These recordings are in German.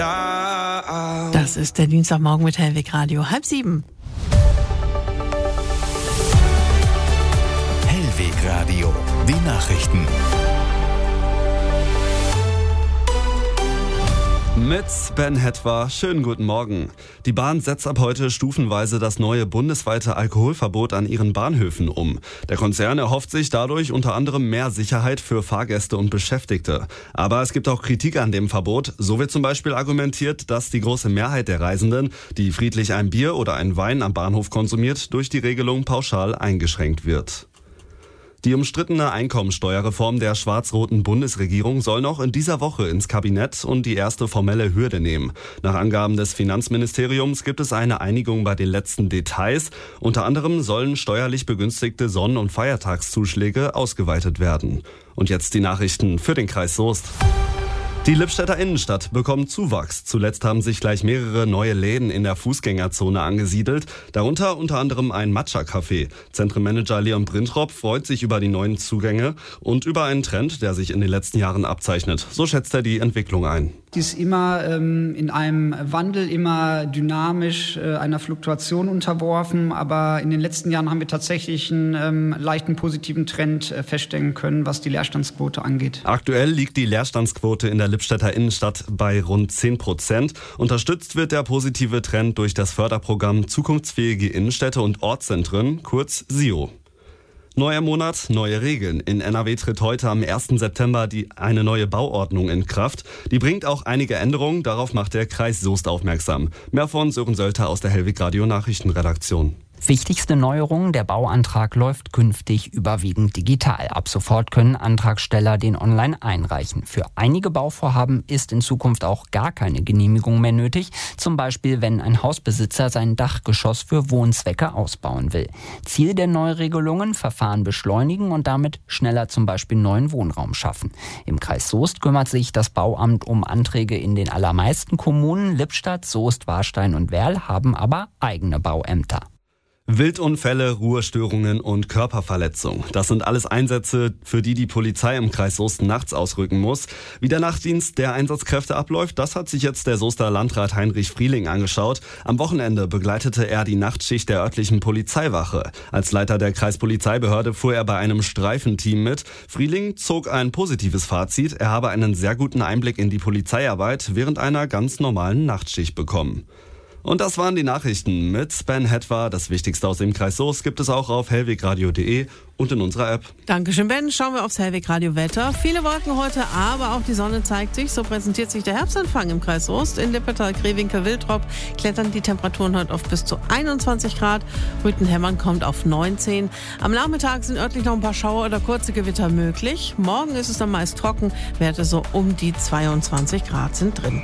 Das ist der Dienstagmorgen mit Hellwig Radio, 6:30. Hellwig Radio, die Nachrichten. Mit Ben Hetwa, schönen guten Morgen. Die Bahn setzt ab heute stufenweise das neue bundesweite Alkoholverbot an ihren Bahnhöfen um. Der Konzern erhofft sich dadurch unter anderem mehr Sicherheit für Fahrgäste und Beschäftigte. Aber es gibt auch Kritik an dem Verbot. So wird zum Beispiel argumentiert, dass die große Mehrheit der Reisenden, die friedlich ein Bier oder einen Wein am Bahnhof konsumiert, durch die Regelung pauschal eingeschränkt wird. Die umstrittene Einkommensteuerreform der schwarz-roten Bundesregierung soll noch in dieser Woche ins Kabinett und die erste formelle Hürde nehmen. Nach Angaben des Finanzministeriums gibt es eine Einigung bei den letzten Details. Unter anderem sollen steuerlich begünstigte Sonnen- und Feiertagszuschläge ausgeweitet werden. Und jetzt die Nachrichten für den Kreis Soest. Die Lippstädter Innenstadt bekommt Zuwachs. Zuletzt haben sich gleich mehrere neue Läden in der Fußgängerzone angesiedelt, darunter unter anderem ein Matcha-Café. Zentrumanager Leon Brintrop freut sich über die neuen Zugänge und über einen Trend, der sich in den letzten Jahren abzeichnet. So schätzt er die Entwicklung ein. Die ist immer in einem Wandel, immer dynamisch, einer Fluktuation unterworfen. Aber in den letzten Jahren haben wir tatsächlich einen leichten positiven Trend feststellen können, was die Leerstandsquote angeht. Aktuell liegt die Leerstandsquote in der Lippstädter Innenstadt bei rund 10%. Unterstützt wird der positive Trend durch das Förderprogramm Zukunftsfähige Innenstädte und Ortszentren, kurz SIO. Neuer Monat, neue Regeln. In NRW tritt heute am 1. September eine neue Bauordnung in Kraft. Die bringt auch einige Änderungen, darauf macht der Kreis Soest aufmerksam. Mehr von Sören Sölter aus der Hellwig Radio Nachrichtenredaktion. Wichtigste Neuerung, der Bauantrag läuft künftig überwiegend digital. Ab sofort können Antragsteller den online einreichen. Für einige Bauvorhaben ist in Zukunft auch gar keine Genehmigung mehr nötig. Zum Beispiel, wenn ein Hausbesitzer sein Dachgeschoss für Wohnzwecke ausbauen will. Ziel der Neuregelungen, Verfahren beschleunigen und damit schneller zum Beispiel neuen Wohnraum schaffen. Im Kreis Soest kümmert sich das Bauamt um Anträge in den allermeisten Kommunen. Lippstadt, Soest, Warstein und Werl haben aber eigene Bauämter. Wildunfälle, Ruhestörungen und Körperverletzung. Das sind alles Einsätze, für die Polizei im Kreis Soest nachts ausrücken muss. Wie der Nachtdienst der Einsatzkräfte abläuft, das hat sich jetzt der Soester Landrat Heinrich Frieling angeschaut. Am Wochenende begleitete er die Nachtschicht der örtlichen Polizeiwache. Als Leiter der Kreispolizeibehörde fuhr er bei einem Streifenteam mit. Frieling zog ein positives Fazit. Er habe einen sehr guten Einblick in die Polizeiarbeit während einer ganz normalen Nachtschicht bekommen. Und das waren die Nachrichten mit Ben Hetwa. Das Wichtigste aus dem Kreis Soest gibt es auch auf hellwegradio.de und in unserer App. Dankeschön, Ben. Schauen wir aufs Hellwig Radio Wetter. Viele Wolken heute, aber auch die Sonne zeigt sich. So präsentiert sich der Herbstanfang im Kreis Soest. In Lippertal, Grewinkel, Wiltrop klettern die Temperaturen heute auf bis zu 21 Grad. Rüthenhemmern kommt auf 19. Am Nachmittag sind örtlich noch ein paar Schauer oder kurze Gewitter möglich. Morgen ist es dann meist trocken. Werte so um die 22 Grad sind drin.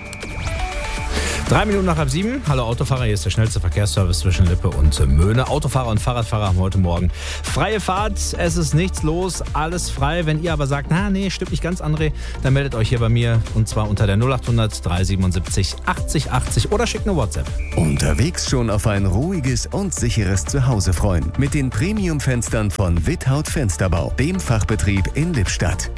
3 Minuten nach 6:30. Hallo Autofahrer, hier ist der schnellste Verkehrsservice zwischen Lippe und Möhne. Autofahrer und Fahrradfahrer haben heute Morgen freie Fahrt. Es ist nichts los, alles frei. Wenn ihr aber sagt, nee, stimmt nicht ganz, André, dann meldet euch hier bei mir und zwar unter der 0800 377 80 80 oder schickt eine WhatsApp. Unterwegs schon auf ein ruhiges und sicheres Zuhause freuen. Mit den Premium-Fenstern von Without Fensterbau, dem Fachbetrieb in Lippstadt.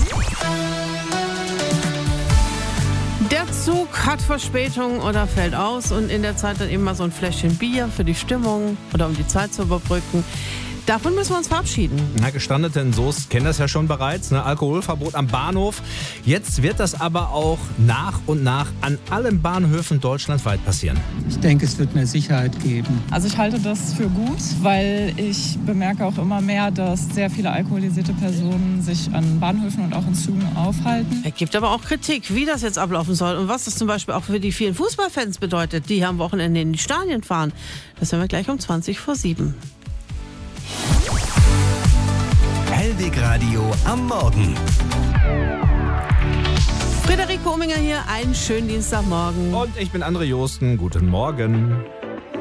Der Zug hat Verspätung oder fällt aus und in der Zeit dann eben mal so ein Fläschchen Bier für die Stimmung oder um die Zeit zu überbrücken. Davon müssen wir uns verabschieden. Gestrandete in Soest kennen das ja schon bereits, Alkoholverbot am Bahnhof. Jetzt wird das aber auch nach und nach an allen Bahnhöfen deutschlandweit passieren. Ich denke, es wird mehr Sicherheit geben. Also ich halte das für gut, weil ich bemerke auch immer mehr, dass sehr viele alkoholisierte Personen sich an Bahnhöfen und auch in Zügen aufhalten. Es gibt aber auch Kritik, wie das jetzt ablaufen soll und was das zum Beispiel auch für die vielen Fußballfans bedeutet, die am Wochenende in die Stadien fahren. Das hören wir gleich um 7:20. Hellwig Radio am Morgen. Friederike Ominger hier, einen schönen Dienstagmorgen. Und ich bin André Josten, guten Morgen.